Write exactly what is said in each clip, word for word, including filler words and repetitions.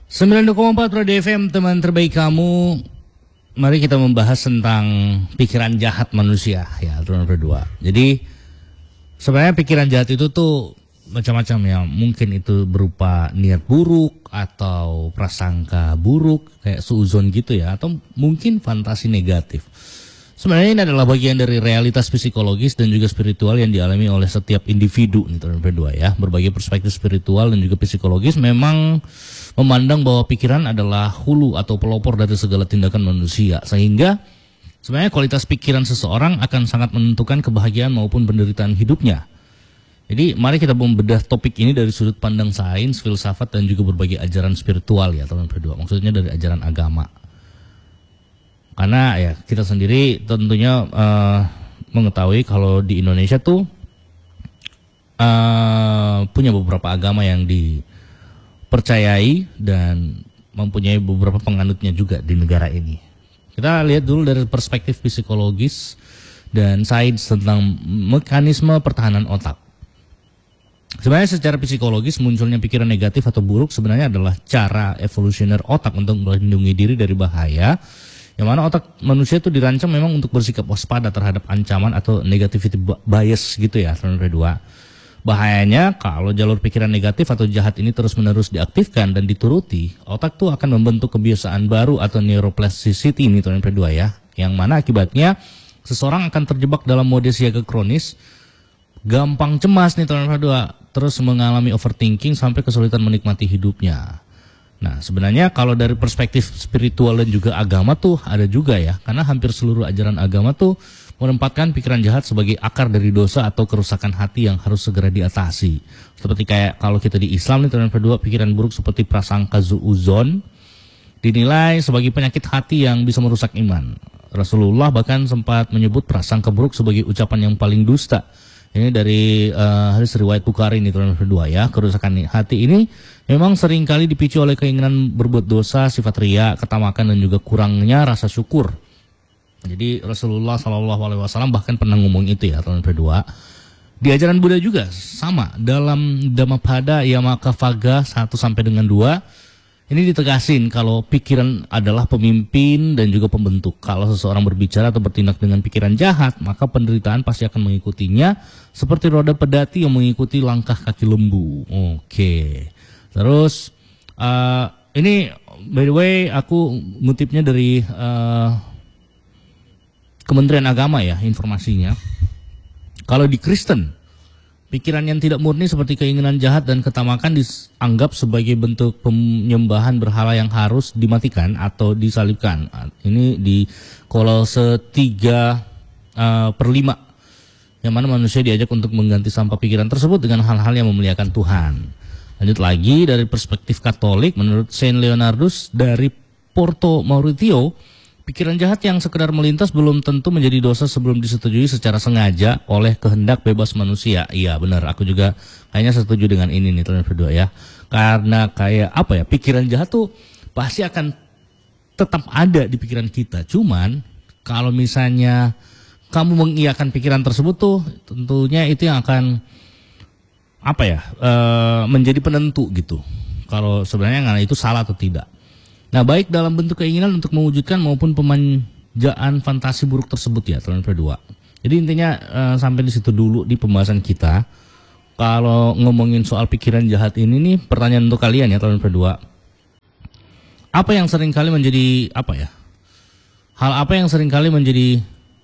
sembilan puluh koma empat Radio F M, teman terbaik kamu. Mari kita membahas tentang pikiran jahat manusia ya, teman berdua. Jadi sebenarnya pikiran jahat itu tuh macam-macam ya. Mungkin itu berupa niat buruk atau prasangka buruk kayak suuzon gitu ya, atau mungkin fantasi negatif. Sebenarnya ini adalah bagian dari realitas psikologis dan juga spiritual yang dialami oleh setiap individu nih, teman berdua ya. Berbagai perspektif spiritual dan juga psikologis memang memandang bahwa pikiran adalah hulu atau pelopor dari segala tindakan manusia, sehingga sebenarnya kualitas pikiran seseorang akan sangat menentukan kebahagiaan maupun penderitaan hidupnya. Jadi mari kita membedah topik ini dari sudut pandang sains, filsafat dan juga berbagai ajaran spiritual ya, teman berdua. Maksudnya dari ajaran agama. Karena ya kita sendiri tentunya uh, mengetahui kalau di Indonesia tuh uh, punya beberapa agama yang dipercayai dan mempunyai beberapa penganutnya juga di negara ini. Kita lihat dulu dari perspektif psikologis dan sains tentang mekanisme pertahanan otak. Sebenarnya secara psikologis munculnya pikiran negatif atau buruk sebenarnya adalah cara evolusioner otak untuk melindungi diri dari bahaya. Yang mana otak manusia itu dirancang memang untuk bersikap waspada terhadap ancaman atau negativity bias gitu ya, teman berdua. Bahayanya kalau jalur pikiran negatif atau jahat ini terus-menerus diaktifkan dan dituruti, otak tuh akan membentuk kebiasaan baru atau neuroplasticity ini, teman berdua ya. Yang mana akibatnya seseorang akan terjebak dalam mode siaga kronis, gampang cemas nih, teman berdua, terus mengalami overthinking sampai kesulitan menikmati hidupnya. Nah sebenarnya kalau dari perspektif spiritual dan juga agama tuh ada juga ya, karena hampir seluruh ajaran agama tuh menempatkan pikiran jahat sebagai akar dari dosa atau kerusakan hati yang harus segera diatasi. Seperti kayak kalau kita di Islam nih, teman berdua, pikiran buruk seperti prasangka suuzon dinilai sebagai penyakit hati yang bisa merusak iman. Rasulullah bahkan sempat menyebut prasangka buruk sebagai ucapan yang paling dusta. Ini dari uh, hadis riwayat Bukhari ini, teman berdua ya. Kerusakan hati ini memang seringkali dipicu oleh keinginan berbuat dosa, sifat ria, ketamakan dan juga kurangnya rasa syukur. Jadi Rasulullah shallallahu alaihi wasallam bahkan pernah ngomong itu ya, teman berdua. Di ajaran Buddha juga sama, dalam Dhammapada Yamakavaga satu sampai dengan dua. Ini ditegasin kalau pikiran adalah pemimpin dan juga pembentuk. Kalau seseorang berbicara atau bertindak dengan pikiran jahat, maka penderitaan pasti akan mengikutinya seperti roda pedati yang mengikuti langkah kaki lembu. Oke. Terus uh, ini by the way aku ngutipnya dari uh, Kementerian Agama ya informasinya. Kalau di Kristen, pikiran yang tidak murni seperti keinginan jahat dan ketamakan dianggap sebagai bentuk penyembahan berhala yang harus dimatikan atau disalibkan. Ini di Kolose tiga uh, per lima. Yang mana manusia diajak untuk mengganti sampah pikiran tersebut dengan hal-hal yang memuliakan Tuhan. Lanjut lagi dari perspektif Katolik, menurut Saint Leonardus dari Porto Mauritio, pikiran jahat yang sekedar melintas belum tentu menjadi dosa sebelum disetujui secara sengaja oleh kehendak bebas manusia. Iya benar, aku juga kayaknya setuju dengan ini nih, teman berdua ya. Karena kayak apa ya, pikiran jahat tuh pasti akan tetap ada di pikiran kita. Cuman kalau misalnya kamu mengiyakan pikiran tersebut tuh tentunya itu yang akan apa ya, e, menjadi penentu gitu. Kalau sebenarnya nggak itu salah atau tidak. Nah baik dalam bentuk keinginan untuk mewujudkan maupun pemanjaan fantasi buruk tersebut ya, teman berdua. Jadi intinya uh, sampai di situ dulu di pembahasan kita. Kalau ngomongin soal pikiran jahat ini nih, pertanyaan untuk kalian ya, teman berdua. Apa yang seringkali menjadi apa ya? Hal apa yang seringkali menjadi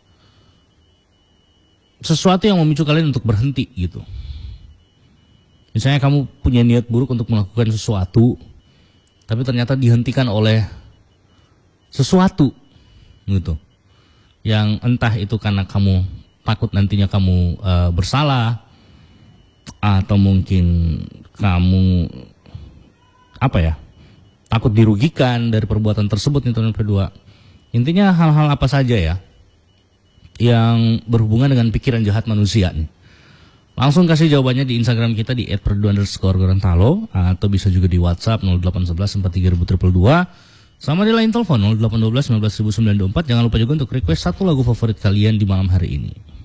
sesuatu yang memicu kalian untuk berhenti gitu? Misalnya kamu punya niat buruk untuk melakukan sesuatu, tapi ternyata dihentikan oleh sesuatu gitu, yang entah itu karena kamu takut nantinya kamu e, bersalah, atau mungkin kamu apa ya, takut dirugikan dari perbuatan tersebut nih, teman berdua. Intinya hal-hal apa saja ya yang berhubungan dengan pikiran jahat manusia nih. Langsung kasih jawabannya di Instagram kita di et perdu underscore gorontalo, atau bisa juga di WhatsApp nol delapan satu satu empat tiga dua dua dua, sama di line telepon nol delapan satu dua sembilan sembilan sembilan dua empat. Jangan lupa juga untuk request satu lagu favorit kalian di malam hari ini.